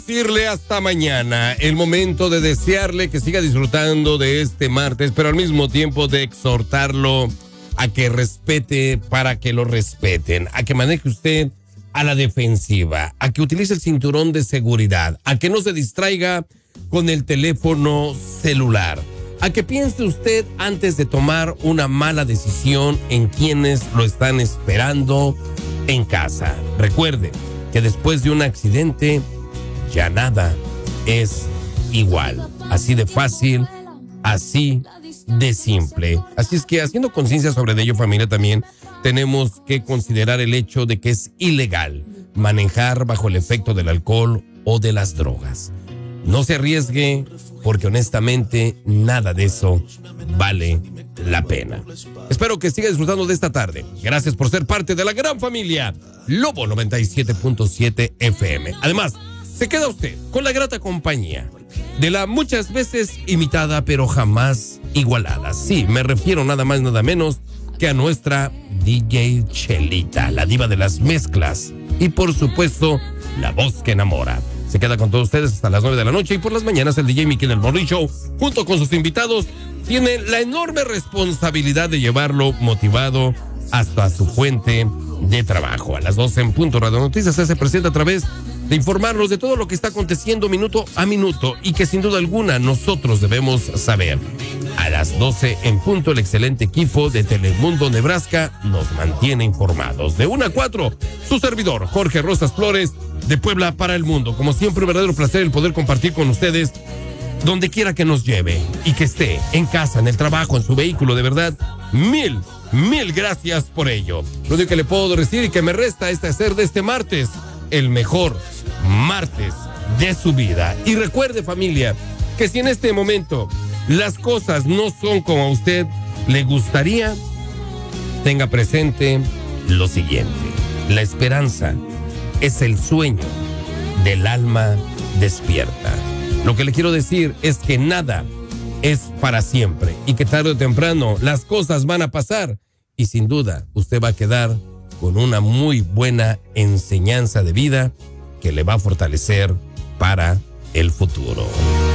Decirle hasta mañana, el momento de desearle que siga disfrutando de este martes, pero al mismo tiempo de exhortarlo a que respete para que lo respeten, a que maneje usted a la defensiva, a que utilice el cinturón de seguridad, a que no se distraiga con el teléfono celular, a que piense usted antes de tomar una mala decisión en quienes lo están esperando en casa. Recuerde que después de un accidente ya nada es igual. Así de fácil, así de simple. Así es que haciendo conciencia sobre ello, familia, también tenemos que considerar el hecho de que es ilegal manejar bajo el efecto del alcohol o de las drogas. No se arriesgue porque honestamente nada de eso vale la pena. Espero que siga disfrutando de esta tarde. Gracias por ser parte de la gran familia Lobo 97.7 FM. Además, se queda usted con la grata compañía de la muchas veces imitada pero jamás igualada. Sí, me refiero nada más nada menos que a nuestra DJ Chelita, la diva de las mezclas y por supuesto la voz que enamora. Se queda con todos ustedes hasta las 9 de la noche y por las mañanas el DJ Mickey en el Morning Show junto con sus invitados tiene la enorme responsabilidad de llevarlo motivado hasta su fuente de trabajo. A las 12 en punto, Radio Noticias se presenta a través de informarnos de todo lo que está aconteciendo minuto a minuto y que sin duda alguna nosotros debemos saber. A las 12 en punto, el excelente equipo de Telemundo Nebraska nos mantiene informados. De 1 a 4, su servidor, Jorge Rosas Flores, de Puebla para el mundo. Como siempre, un verdadero placer el poder compartir con ustedes donde quiera que nos lleve y que esté, en casa, en el trabajo, en su vehículo. De verdad, mil gracias por ello. Lo único que le puedo decir y que me resta es hacer de este martes el mejor martes de su vida. Y recuerde, familia, que si en este momento las cosas no son como a usted le gustaría, tenga presente lo siguiente: la esperanza es el sueño del alma despierta. Lo que le quiero decir es que nada es para siempre y que tarde o temprano las cosas van a pasar y sin duda usted va a quedar con una muy buena enseñanza de vida que le va a fortalecer para el futuro.